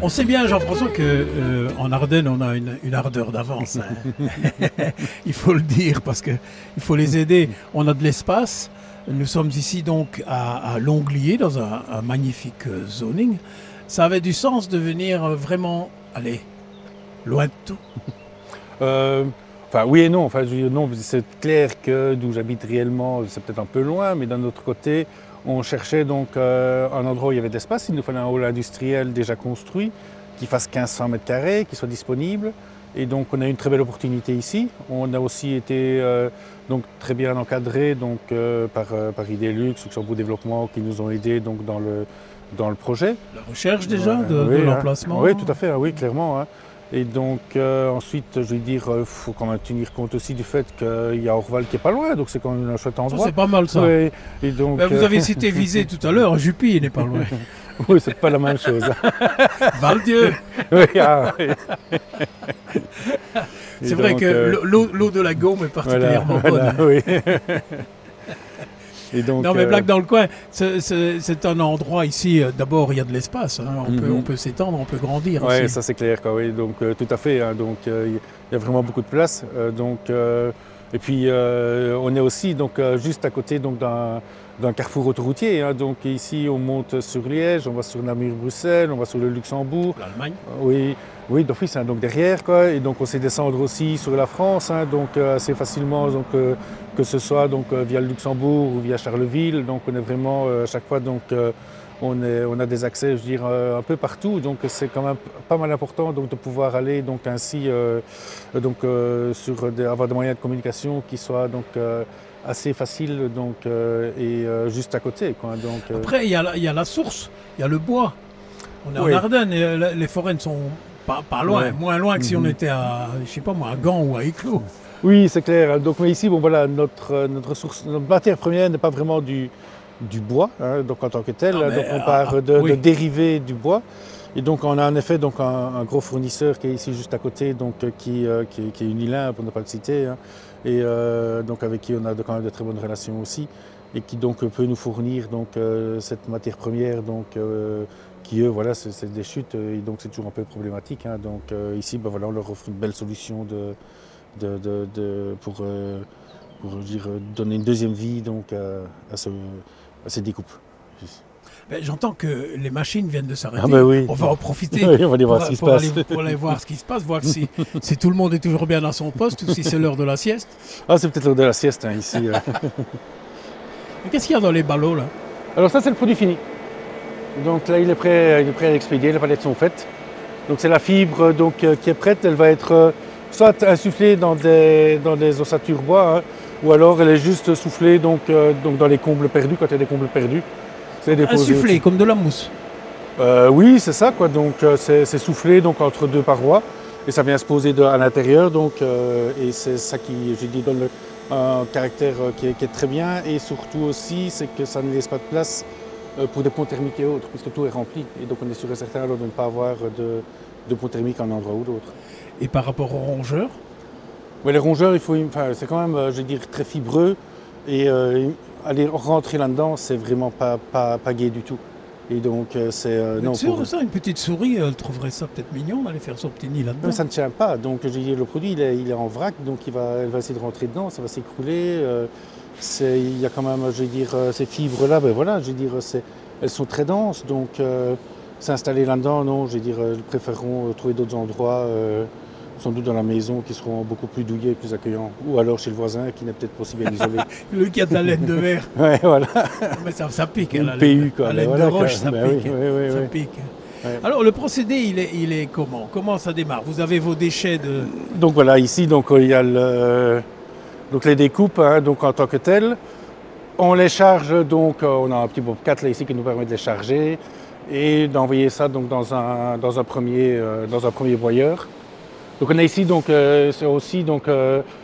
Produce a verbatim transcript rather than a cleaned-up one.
On sait bien, Jean-François, qu'en euh, Ardennes, on a une, une ardeur d'avance. Hein. Il faut le dire, parce qu'il faut les aider. On a de l'espace. Nous sommes ici donc à, à Longlier, dans un, un magnifique zoning. Ça avait du sens de venir vraiment, allez, loin de tout. euh, Enfin, oui et non. Enfin, je, non, c'est clair que d'où j'habite réellement, c'est peut-être un peu loin, mais d'un autre côté, on cherchait donc euh, un endroit où il y avait de l'espace. Il nous fallait un hall industriel déjà construit, qui fasse mille cinq cents mètres carrés, qui soit disponible. Et donc, on a eu une très belle opportunité ici. On a aussi été euh, donc, très bien encadré donc, euh, par, euh, par Idelux, Luxembourg Développement, qui nous ont aidés donc, dans, le, dans le projet. La recherche déjà euh, de, oui, de hein. l'emplacement. Oui, tout à fait, hein, oui, clairement. Hein. Et donc euh, ensuite, je veux dire, il faut quand même tenir compte aussi du fait qu'il y a Orval qui est pas loin, donc c'est quand même un chouette endroit. Ça, c'est pas mal ça. Oui, et donc, ben, vous avez cité Visé tout à l'heure, Jupy, il n'est pas loin. Oui, c'est pas la même chose. Val-Dieu. Oui, ah, oui. C'est vrai donc, que euh... l'eau, l'eau de la Gaume est particulièrement voilà, bonne. Voilà, oui. Et donc, non mais blague euh... dans le coin, c'est, c'est, c'est un endroit ici, d'abord il y a de l'espace, hein, on, mm-hmm. peut, on peut s'étendre, on peut grandir. Oui, aussi. Ça c'est clair, quoi, oui, donc euh, tout à fait, hein, donc il euh, y a vraiment beaucoup de place. Euh, donc, euh, et puis euh, on est aussi donc, euh, juste à côté donc, d'un, d'un carrefour autoroutier, hein, donc ici on monte sur Liège, on va sur Namur-Bruxelles, on va sur le Luxembourg. L'Allemagne. Euh, oui. Oui, d'office, hein, donc derrière, quoi, et donc on sait descendre aussi sur la France, hein, donc euh, assez facilement, donc, euh, que ce soit donc, euh, via le Luxembourg ou via Charleville, donc on est vraiment euh, à chaque fois, donc euh, on, est, on a des accès, je veux dire, euh, un peu partout, donc c'est quand même pas mal important donc, de pouvoir aller donc ainsi, euh, donc, euh, sur des, avoir des moyens de communication qui soient donc euh, assez faciles donc, euh, et euh, juste à côté, quoi, donc, euh... Après, il y, y a la source, il y a le bois, on est oui. en Ardennes, et les forêts ne sont Pas, pas loin, ouais. moins loin que si mm-hmm. on était à, je sais pas moi, à Gand ou à Éclos. Oui, c'est clair. Donc, mais ici, bon, voilà, notre, notre, source, notre matière première n'est pas vraiment du, du bois, hein, donc en tant que tel. Ah, donc, on part ah, de, oui. de dérivés du bois. Et donc, on a en effet donc, un, un gros fournisseur qui est ici juste à côté, donc, qui, euh, qui, qui est Unilin, pour ne pas le citer, hein, et euh, donc, avec qui on a de, quand même de très bonnes relations aussi, et qui donc, peut nous fournir donc, euh, cette matière première. Donc, euh, qui eux, voilà, c'est, c'est des chutes et donc c'est toujours un peu problématique. Hein. Donc euh, ici, ben, voilà, on leur offre une belle solution de, de, de, de, pour, euh, pour dire, donner une deuxième vie donc, à, à, ce, à ces découpes. Ben, j'entends que les machines viennent de s'arrêter. Ah ben oui. On va en profiter oui, on va aller voir pour, ce qui se pour, passe. Aller, pour aller voir ce qui se passe, voir si, si tout le monde est toujours bien à son poste ou si c'est l'heure de la sieste. Ah, c'est peut-être l'heure de la sieste hein, ici. Mais qu'est-ce qu'il y a dans les ballots là? Alors ça, c'est le produit fini. Donc là, il est prêt, il est prêt à l'expédier, les palettes sont faites. Donc c'est la fibre donc, euh, qui est prête, elle va être euh, soit insufflée dans des, dans des ossatures bois, hein, ou alors elle est juste soufflée donc, euh, donc dans les combles perdus, quand il y a des combles perdus. C'est insufflée, comme de la mousse euh, Oui, c'est ça, quoi. Donc euh, c'est, c'est soufflé donc, entre deux parois, et ça vient se poser de, à l'intérieur, donc, euh, et c'est ça qui, je dis, donne le, un caractère euh, qui, est, qui est très bien, et surtout aussi, c'est que ça ne laisse pas de place pour des ponts thermiques et autres, puisque tout est rempli. Et donc on est sûr et certain alors de ne pas avoir de, de ponts thermiques à un endroit ou d'autre. Et par rapport aux rongeurs? Ouais, les rongeurs, il faut, enfin, c'est quand même, je veux dire, très fibreux. Et euh, aller rentrer là-dedans, c'est vraiment pas, pas, pas gai du tout. Et donc c'est... Euh, non, sûr de ça, une petite souris, elle trouverait ça peut-être mignon d'aller faire son petit nid là-dedans. Mais ça ne tient pas. Donc je veux dire, le produit, il est, il est en vrac, donc il va, elle va essayer de rentrer dedans, ça va s'écrouler. Euh, C'est, il y a quand même, je veux dire, ces fibres-là, ben voilà, je veux dire, c'est, elles sont très denses, donc euh, s'installer là-dedans, non, je veux dire, ils préféreront euh, trouver d'autres endroits, euh, sans doute dans la maison, qui seront beaucoup plus douillés, plus accueillants, ou alors chez le voisin, qui n'est peut-être pas aussi bien isolé. Le qui a de la laine de verre. Ouais, voilà. Mais ça, ça pique, hein, la P U, laine, quoi. La laine voilà, de roche, quoi. ça Ben pique. Oui, oui, oui, ça oui. pique. Ouais. Alors, le procédé, il est, il est comment Comment ça démarre? Vous avez vos déchets de... Donc voilà, ici, donc, il y a le, donc, les découpes, hein, donc, en tant que telles. On les charge, donc, on a un petit bobcat là ici qui nous permet de les charger et d'envoyer ça donc, dans, un, dans, un premier, euh, dans un premier broyeur. Donc on a ici donc, euh, c'est aussi donc, euh,